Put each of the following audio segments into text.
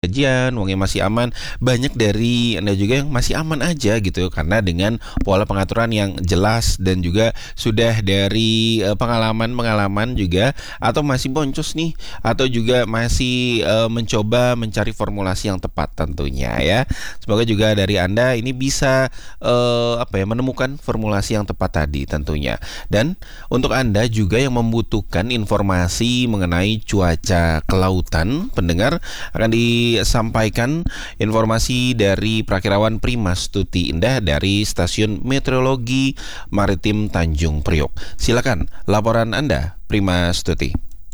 gajian, uangnya masih aman. Banyak dari Anda juga yang masih aman aja gitu, karena dengan pola pengaturan yang jelas dan juga sudah dari pengalaman juga, atau masih boncos nih, atau juga masih mencoba mencari formulasi yang tepat tentunya ya. Semoga juga dari Anda ini bisa menemukan formulasi yang tepat tadi tentunya. Dan untuk Anda juga yang membutuhkan informasi mengenai cuaca kelautan, pendengar, akan disampaikan informasi dari Prakirawan Primastuti Indah dari Stasiun Meteorologi Maritim Tanjung Priok. Silakan laporan Anda, Primastuti.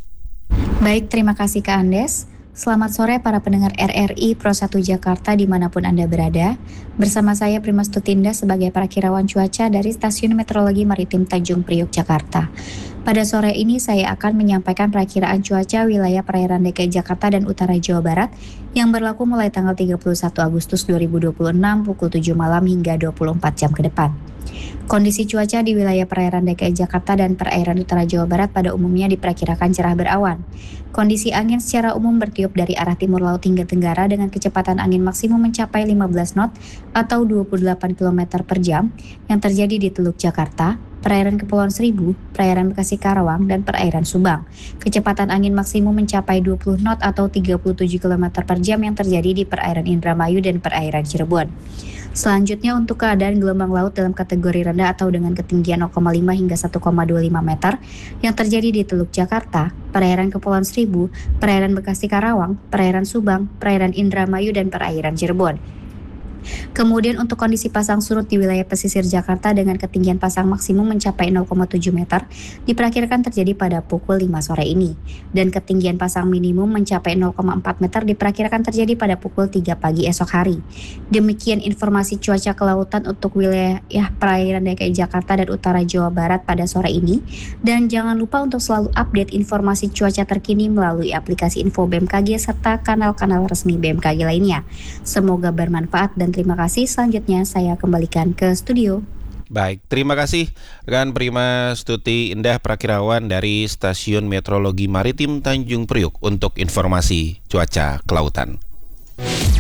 Baik, terima kasih Kak Andes. Selamat sore para pendengar RRI Pro 1 Jakarta dimanapun Anda berada. Bersama saya Primastuti Indah sebagai Prakirawan Cuaca dari Stasiun Meteorologi Maritim Tanjung Priok, Jakarta. Pada sore ini saya akan menyampaikan perakiraan cuaca wilayah perairan DKI Jakarta dan Utara Jawa Barat yang berlaku mulai tanggal 31 Agustus 2026 pukul 7 malam hingga 24 jam ke depan. Kondisi cuaca di wilayah perairan DKI Jakarta dan perairan Utara Jawa Barat pada umumnya diperkirakan cerah berawan. Kondisi angin secara umum bertiup dari arah timur laut hingga tenggara dengan kecepatan angin maksimum mencapai 15 knot atau 28 km per jam yang terjadi di Teluk Jakarta, perairan Kepulauan Seribu, perairan Bekasi Karawang, dan perairan Subang. Kecepatan angin maksimum mencapai 20 knot atau 37 km per jam yang terjadi di perairan Indramayu dan perairan Cirebon. Selanjutnya untuk keadaan gelombang laut dalam kategori rendah atau dengan ketinggian 0,5 hingga 1,25 meter yang terjadi di Teluk Jakarta, perairan Kepulauan Seribu, perairan Bekasi Karawang, perairan Subang, perairan Indramayu, dan perairan Cirebon. Kemudian untuk kondisi pasang surut di wilayah pesisir Jakarta dengan ketinggian pasang maksimum mencapai 0,7 meter diperkirakan terjadi pada pukul 5 sore ini. Dan ketinggian pasang minimum mencapai 0,4 meter diperkirakan terjadi pada pukul 3 pagi esok hari. Demikian informasi cuaca kelautan untuk wilayah perairan DKI Jakarta dan Utara Jawa Barat pada sore ini. Dan jangan lupa untuk selalu update informasi cuaca terkini melalui aplikasi Info BMKG serta kanal-kanal resmi BMKG lainnya. Semoga bermanfaat dan terima kasih. Selanjutnya saya kembalikan ke studio. Baik, terima kasih rekan Primastuti Indah Prakirawan dari Stasiun Meteorologi Maritim Tanjung Priok untuk informasi cuaca kelautan.